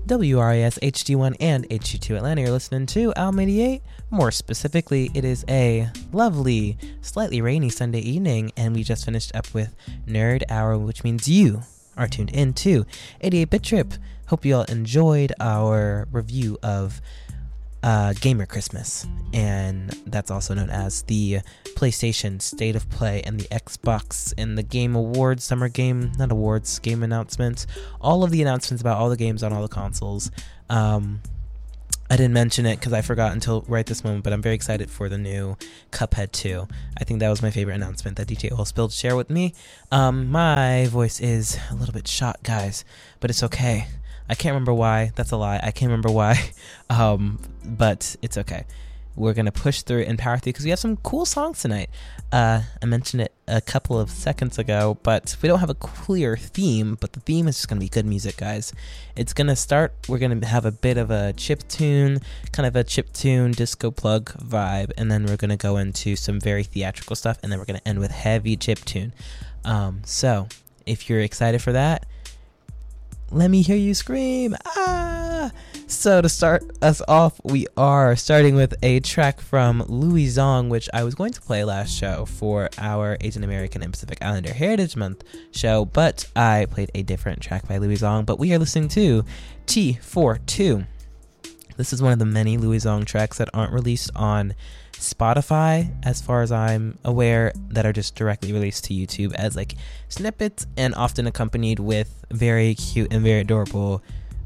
WRAS HD1 and HD2 Atlanta. You're listening to Album 88. More specifically, it is a lovely, slightly rainy Sunday evening, and we just finished up with Nerd Hour, which means you are tuned in to 88-Bit Trip. Hope you all enjoyed our review of Gamer Christmas, and that's also known as the PlayStation State of Play and the Xbox and the Game Awards, Summer Game, not awards, game announcements, all of the announcements about all the games on all the consoles. I didn't mention it because I forgot until right this moment, but I'm very excited for the new Cuphead 2. I think that was my favorite announcement that DJ Oilspilled shared with me. My voice is a little bit shot, guys, but it's okay. I can't remember why. That's a lie. I can't remember why. But it's okay. We're going to push through and power through because we have some cool songs tonight. I mentioned it a couple of seconds ago, but we don't have a clear theme, but the theme is just going to be good music, guys. It's going to start, we're going to have a bit of a chiptune, kind of a chiptune disco plug vibe, and then we're going to go into some very theatrical stuff, and then we're going to end with heavy chiptune. So if you're excited for that, let me hear you scream. Ah! So to start us off, we are starting with a track from Louis Zong, which I was going to play last show for our Asian American and Pacific Islander Heritage Month show, but I played a different track by Louis Zong. But we are listening to T42. This is one of the many Louis Zong tracks that aren't released on Spotify, as far as I'm aware, that are just directly released to YouTube as like snippets and often accompanied with very cute and very adorable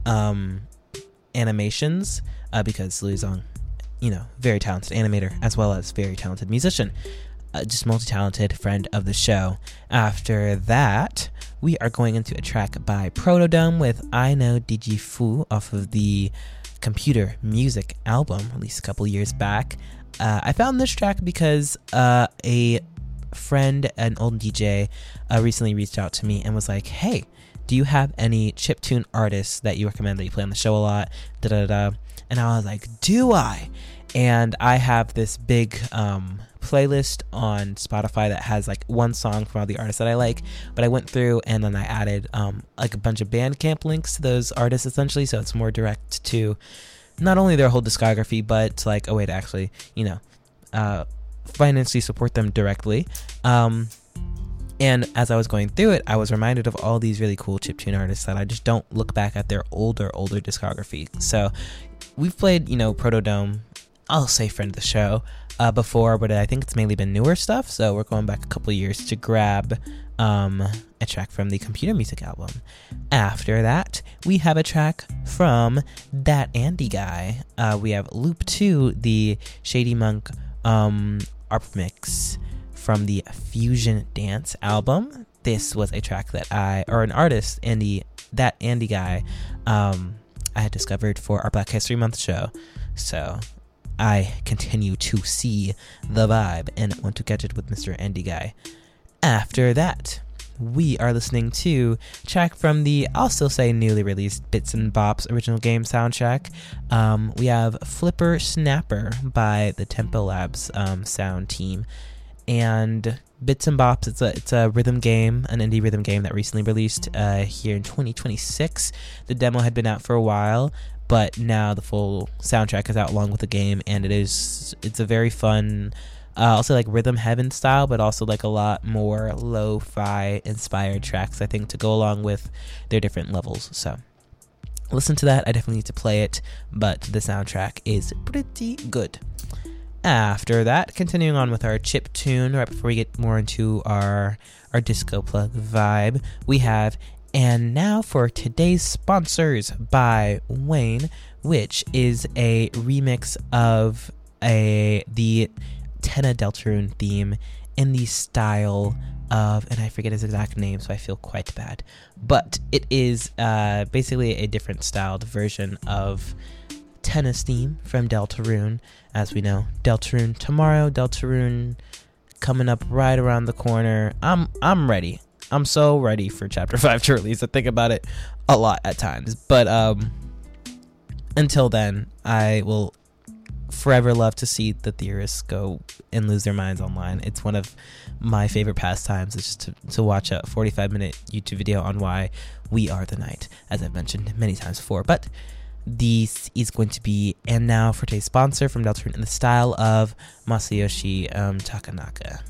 animations, because Louis Zong, very talented animator as well as very talented musician, just multi-talented friend of the show. After that, we are going into a track by Protodome with I Know Digifu off of the Computer Music album released a couple years back. I found this track because a friend, an old DJ, recently reached out to me and was like, hey, do you have any chiptune artists that you recommend that you play on the show a lot? Da-da-da. And I was like, do I? And I have this big playlist on Spotify that has like one song from all the artists that I like, but I went through and then I added like a bunch of Bandcamp links to those artists essentially, so it's more direct to not only their whole discography, but like a way to actually, financially support them directly. And as I was going through it, I was reminded of all these really cool chiptune artists that I just don't look back at their older discography. So we've played, Protodome, I'll say friend of the show, before, but I think it's mainly been newer stuff. So we're going back a couple years to grab a track from the Computer Music album. After that, we have a track from That Andy Guy. We have Loop 2, the Shady Monk ARP mix from the Fusion Dance album. This was a track that an artist, That Andy Guy, I had discovered for our Black History Month show. So I continue to see the vibe and want to catch it with Mr. Andy Guy. After that, we are listening to a track from the, I'll still say newly released Bits and Bops original game soundtrack. We have Flipper Snapper by the Tempo Labs sound team. And Bits and Bops, it's a rhythm game, an indie rhythm game that recently released here in 2026. The demo had been out for a while, but now the full soundtrack is out along with the game, and it's a very fun, also like Rhythm Heaven style, but also like a lot more lo-fi inspired tracks, I think, to go along with their different levels. So listen to that. I definitely need to play it, but the soundtrack is pretty good. After that, continuing on with our chip tune, right before we get more into our disco plug vibe, we have And Now for Today's Sponsors by Wayne, which is a remix of the Tenna Deltarune theme in the style of, and I forget his exact name, so I feel quite bad, but it is basically a different styled version of Tenna's theme from Deltarune. As we know, Deltarune tomorrow, Deltarune coming up right around the corner. I'm ready. I'm so ready for Chapter 5 to release. I think about it a lot at times, but until then, I will forever love to see the theorists go and lose their minds online. It's one of my favorite pastimes, is just to watch a 45-minute YouTube video on why we are the night, as I've mentioned many times before. But this is going to be And Now for today's sponsor from Deltarune in the style of Masayoshi Takanaka.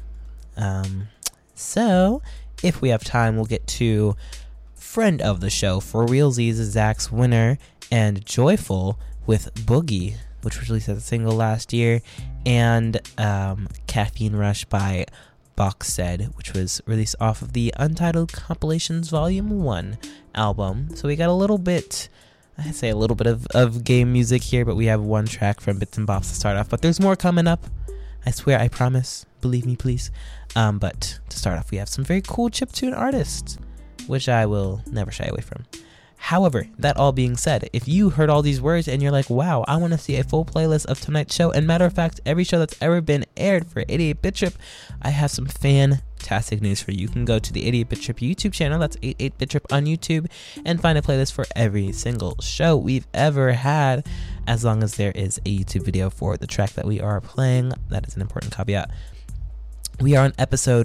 So, if we have time, we'll get to friend of the show, For Realsies, Zach's Winner, and Joyful with Boogie, which was released as a single last year, and Caffeine Rush by Boxed, which was released off of the Untitled Compilations Volume 1 album. So we got a little bit of game music here, but we have one track from Bits and Bops to start off. But there's more coming up. I swear, I promise. Believe me, please. But to start off, we have some very cool chiptune artists, which I will never shy away from. However, that all being said, if you heard all these words and you're like, wow, I want to see a full playlist of tonight's show, and matter of fact, every show that's ever been aired for 88-Bit Trip, I have some fantastic news for you. You can go to the 88-Bit Trip YouTube channel, that's 88-Bit Trip on YouTube, and find a playlist for every single show we've ever had, as long as there is a YouTube video for the track that we are playing. That is an important caveat. We are on episode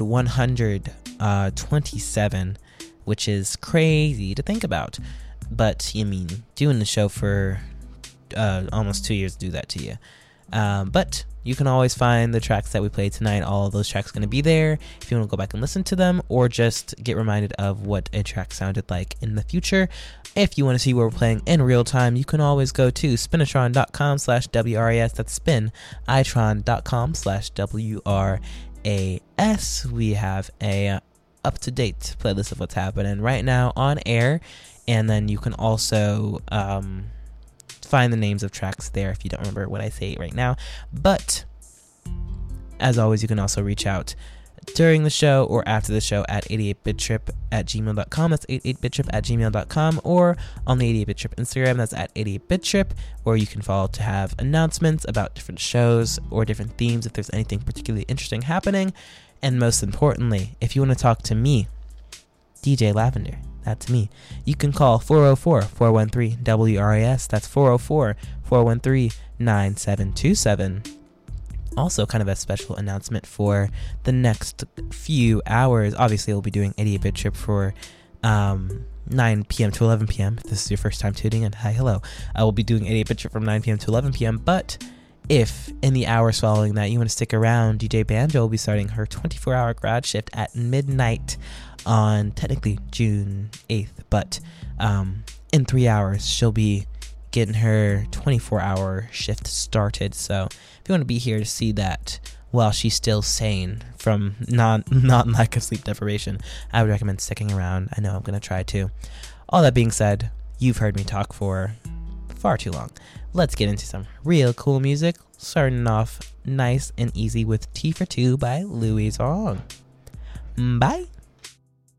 127, which is crazy to think about. But, doing the show for almost 2 years to do that to you. But you can always find the tracks that we played tonight. All of those tracks are going to be there if you want to go back and listen to them, or just get reminded of what a track sounded like in the future. If you want to see what we're playing in real time, you can always go to spinitron.com/WRAS. That's spinitron.com/WRAS. We have a up-to-date playlist of what's happening right now on air, and then you can also find the names of tracks there if you don't remember what I say right now. But as always, you can also reach out during the show or after the show at 88bittrip@gmail.com. That's 88bittrip@gmail.com, or on the 88bittrip Instagram, that's at 88bittrip, where you can follow to have announcements about different shows or different themes if there's anything particularly interesting happening. And most importantly, if you want to talk to me, DJ Lavender, that's me, you can call 404-413-WRAS. That's 404-413-9727. Also, kind of a special announcement for the next few hours. Obviously, we'll be doing 88-Bit Trip for 9 p.m. to 11 p.m. If this is your first time tuning in, hi, hello. I will be doing 88-Bit Trip from 9 p.m. to 11 p.m. But if in the hours following that you want to stick around, DJ Banjo will be starting her 24-hour grad shift at midnight on technically June 8th. But in 3 hours, she'll be getting her 24-hour shift started. So if you want to be here to see that while she's still sane from not lack of sleep deprivation, I would recommend sticking around. I know I'm going to try to. All that being said, you've heard me talk for far too long. Let's get into some real cool music, starting off nice and easy with T for Two by Louis Vuitton. Bye!